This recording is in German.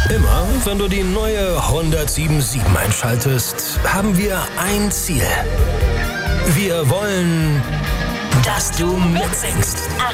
Immer, wenn du die neue 107.7 einschaltest, haben wir ein Ziel. Wir wollen, dass du mitsingst.